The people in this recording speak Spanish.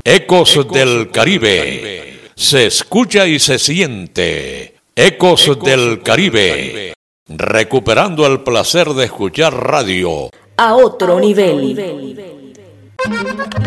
Ecos del Caribe. Se escucha y se siente. Ecos del Caribe. Recuperando el placer de escuchar radio a otro nivel.